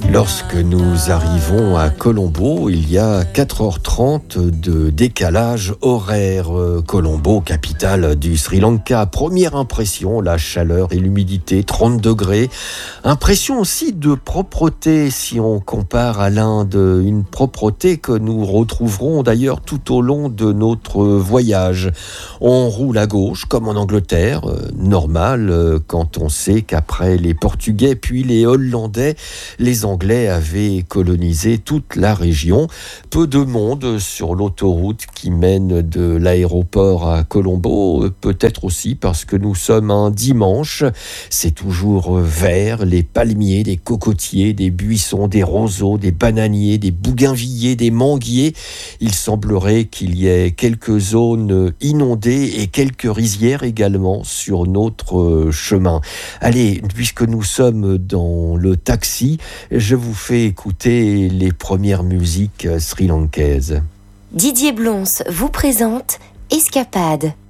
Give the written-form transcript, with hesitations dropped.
Lorsque nous arrivons à Colombo, il y a 4h30 de décalage horaire. Colombo, capitale du Sri Lanka. Première impression, la chaleur et l'humidité, 30 degrés. Impression aussi de propreté, si on compare à l'Inde. Une propreté que nous retrouverons d'ailleurs tout au long de notre voyage. On roule à gauche, comme en Angleterre. Normal, quand on sait qu'après les Portugais puis les Hollandais, les Anglais avaient colonisé toute la région. Peu de monde sur l'autoroute qui mène de l'aéroport à Colombo, peut-être aussi parce que nous sommes un dimanche. C'est toujours vert, les palmiers, des cocotiers, des buissons, des roseaux, des bananiers, des bougainvilliers, des manguiers. Il semblerait qu'il y ait quelques zones inondées et quelques rizières également sur notre chemin. Allez, puisque nous sommes dans le taxi, je vous fais écouter les premières musiques sri-lankaises. Didier Blons vous présente Escapade.